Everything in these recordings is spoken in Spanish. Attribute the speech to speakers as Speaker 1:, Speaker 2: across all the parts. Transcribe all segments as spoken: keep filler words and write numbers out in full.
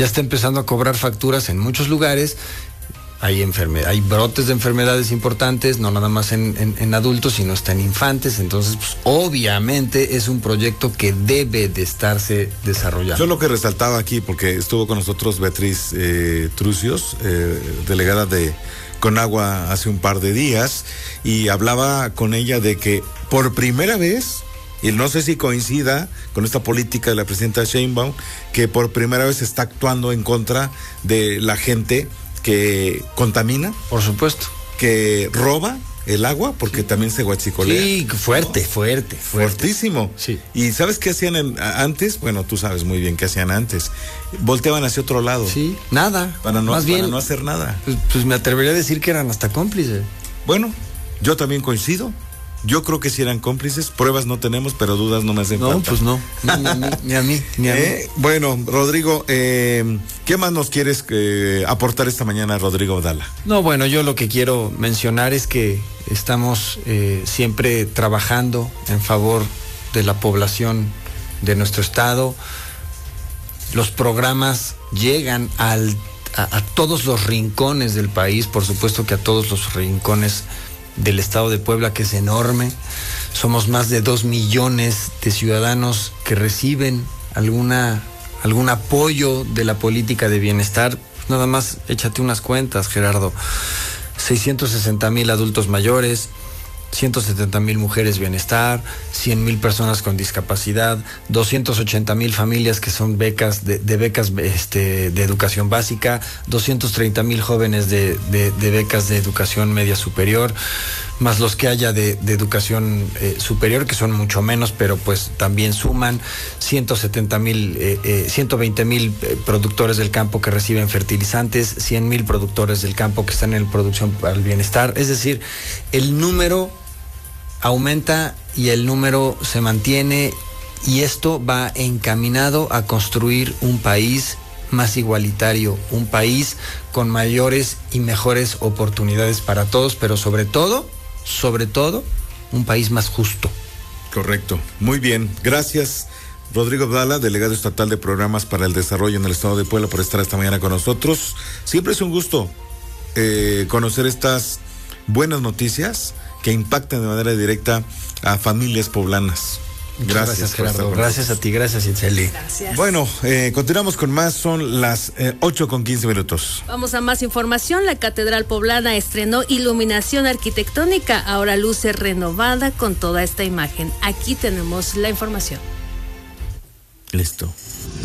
Speaker 1: ya está empezando a cobrar facturas en muchos lugares. Hay, enferme- hay brotes de enfermedades importantes, no nada más en, en, en adultos, sino hasta en infantes. Entonces, pues, obviamente es un proyecto que debe de estarse desarrollando.
Speaker 2: Yo lo que resaltaba aquí, porque estuvo con nosotros Beatriz eh, Trucios, eh, delegada de Conagua hace un par de días, y hablaba con ella de que por primera vez, y no sé si coincida con esta política de la presidenta Sheinbaum, que por primera vez está actuando en contra de la gente que contamina,
Speaker 1: por supuesto,
Speaker 2: que roba el agua, porque sí, también se guachicolea.
Speaker 1: Sí, fuerte, ¿no? fuerte, fuerte.
Speaker 2: Fuertísimo.
Speaker 1: Sí.
Speaker 2: ¿Y sabes qué hacían en, antes? Bueno, tú sabes muy bien qué hacían antes. Volteaban hacia otro lado.
Speaker 1: Sí, nada.
Speaker 2: Para no,
Speaker 1: Más
Speaker 2: para
Speaker 1: bien,
Speaker 2: no hacer nada.
Speaker 1: Pues, pues me atrevería a decir que eran hasta cómplices.
Speaker 2: Bueno, yo también coincido. Yo creo que sí eran cómplices. Pruebas no tenemos, pero dudas no me hacen
Speaker 1: no,
Speaker 2: falta.
Speaker 1: Pues no, ni, ni, ni, ni a mí, ni a
Speaker 2: eh, mí. Bueno, Rodrigo, eh, ¿qué más nos quieres eh, aportar esta mañana, Rodrigo Dala?
Speaker 1: No, bueno, yo lo que quiero mencionar es que estamos eh, siempre trabajando en favor de la población de nuestro estado. Los programas llegan al, a, a todos los rincones del país, por supuesto que a todos los rincones del estado de Puebla, que es enorme. Somos más de dos millones de ciudadanos que reciben alguna, algún apoyo de la política de bienestar. Nada más échate unas cuentas, Gerardo. seiscientos sesenta mil adultos mayores, ciento setenta mil mujeres bienestar, cien mil personas con discapacidad, doscientos ochenta mil familias que son becas de, de becas este, de educación básica, doscientos treinta mil jóvenes de, de, de becas de educación media superior, más los que haya de, de educación eh, superior, que son mucho menos, pero pues también suman, ciento setenta mil, eh, eh, ciento veinte mil eh, productores del campo que reciben fertilizantes, cien mil productores del campo que están en producción para el bienestar. Es decir, el número aumenta y el número se mantiene, y esto va encaminado a construir un país más igualitario, un país con mayores y mejores oportunidades para todos, pero sobre todo, sobre todo, un país más justo.
Speaker 2: Correcto, muy bien, gracias Rodrigo Dala, delegado estatal de programas para el desarrollo en el estado de Puebla, por estar esta mañana con nosotros. Siempre es un gusto eh, conocer estas buenas noticias que impactan de manera directa a familias poblanas. Gracias,
Speaker 1: gracias Gerardo. Gracias a ti, gracias Itzeli.
Speaker 3: Gracias.
Speaker 2: Bueno, eh, continuamos con más, son las eh, ocho con quince minutos.
Speaker 3: Vamos a más información. La Catedral Poblana estrenó iluminación arquitectónica, ahora luce renovada con toda esta imagen. Aquí tenemos la información.
Speaker 2: Listo.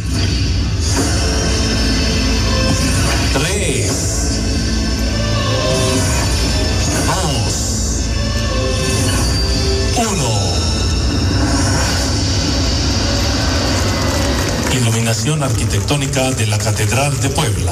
Speaker 4: Tres. Iluminación arquitectónica de la Catedral de Puebla.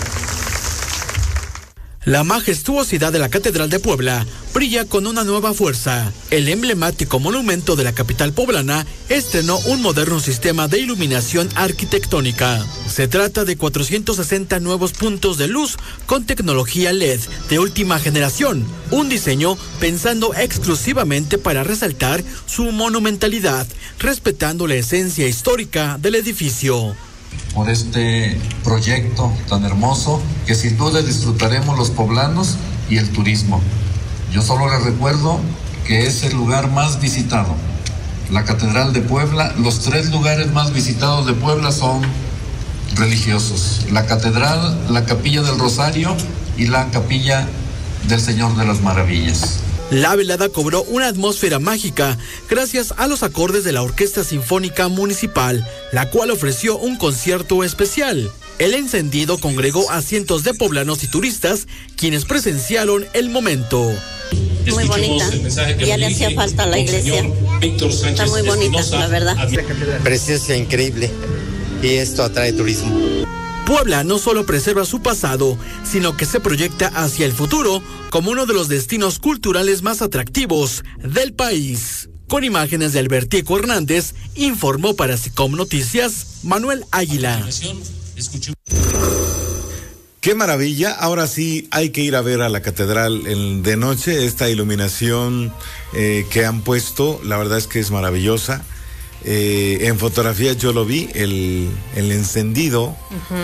Speaker 5: La majestuosidad de la Catedral de Puebla brilla con una nueva fuerza. El emblemático monumento de la capital poblana estrenó un moderno sistema de iluminación arquitectónica. Se trata de cuatrocientos sesenta nuevos puntos de luz con tecnología L E D de última generación, un diseño pensando exclusivamente para resaltar su monumentalidad, respetando la esencia histórica del edificio.
Speaker 6: Por este proyecto tan hermoso que sin duda disfrutaremos los poblanos y el turismo. Yo solo les recuerdo que es el lugar más visitado, la Catedral de Puebla. Los tres lugares más visitados de Puebla son religiosos: la Catedral, la Capilla del Rosario y la Capilla del Señor de las Maravillas.
Speaker 5: La velada cobró una atmósfera mágica gracias a los acordes de la Orquesta Sinfónica Municipal, la cual ofreció un concierto especial. El encendido congregó a cientos de poblanos y turistas, quienes presenciaron el momento.
Speaker 7: Muy bonita, ya le hacía falta a la iglesia. Está muy bonita, la verdad.
Speaker 8: Preciosa, increíble, y esto atrae turismo.
Speaker 5: Puebla no solo preserva su pasado, sino que se proyecta hacia el futuro como uno de los destinos culturales más atractivos del país. Con imágenes de Albertico Hernández, informó para SICOM Noticias Manuel Águila.
Speaker 2: Qué maravilla, ahora sí hay que ir a ver a la catedral de noche, esta iluminación eh, que han puesto, la verdad es que es maravillosa. Eh, en fotografías yo lo vi, el, el encendido. Uh-huh.